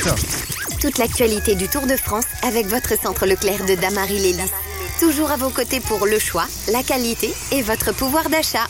Toute l'actualité du Tour de France avec votre centre Leclerc de Damary-Lélis. Toujours à vos côtés pour le choix, la qualité et votre pouvoir d'achat.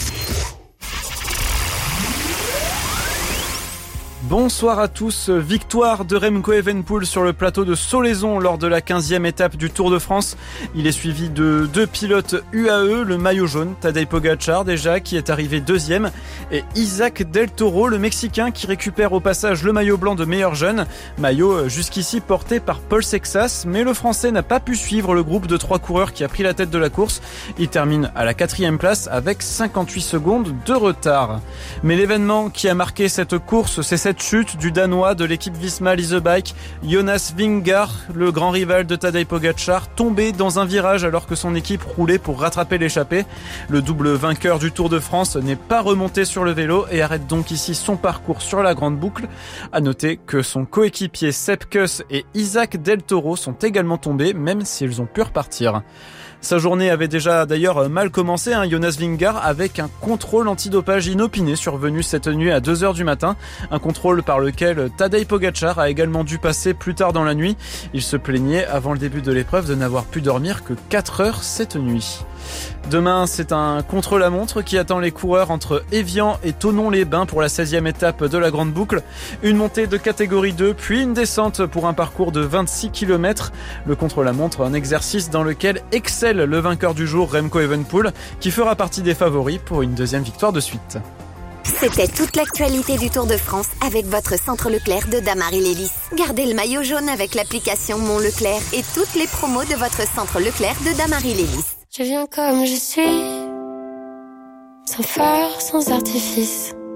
Bonsoir à tous, victoire de Remco Evenepoel sur le plateau de Solaizon lors de la 15e étape du Tour de France. Il est suivi de deux pilotes UAE, le maillot jaune, Tadej Pogačar déjà qui est arrivé deuxième et Isaac Del Toro, le Mexicain qui récupère au passage le maillot blanc de meilleur jeune, maillot jusqu'ici porté par Paul Sexas, mais le Français n'a pas pu suivre le groupe de 3 coureurs qui a pris la tête de la course. Il termine à la 4e place avec 58 secondes de retard. Mais l'événement qui a marqué cette course, c'est cette chute du Danois de l'équipe Visma Lease Bike, Jonas Vingegaard, le grand rival de Tadej Pogačar, tombé dans un virage alors que son équipe roulait pour rattraper l'échappée. Le double vainqueur du Tour de France n'est pas remonté sur le vélo et arrête donc ici son parcours sur la grande boucle. À noter que son coéquipier Sepp Kuss et Isaac Del Toro sont également tombés, même s'ils ont pu repartir. Sa journée avait déjà d'ailleurs mal commencé, Jonas Vingegaard, avec un contrôle antidopage inopiné survenu cette nuit à 2h du matin. Un contrôle par lequel Tadej Pogačar a également dû passer plus tard dans la nuit. Il se plaignait avant le début de l'épreuve de n'avoir pu dormir que 4 heures cette nuit. Demain, c'est un contre-la-montre qui attend les coureurs entre Évian et Thonon-les-Bains pour la 16e étape de la Grande Boucle. Une montée de catégorie 2, puis une descente pour un parcours de 26 km. Le contre-la-montre, un exercice dans lequel excelle le vainqueur du jour, Remco Evenepoel, qui fera partie des favoris pour une deuxième victoire de suite. C'était toute l'actualité du Tour de France avec votre centre Leclerc de Damary-Lélis. Gardez le maillot jaune avec l'application Mon Leclerc et toutes les promos de votre centre Leclerc de Damary-Lélis. Je viens comme je suis, sans phare, sans artifice.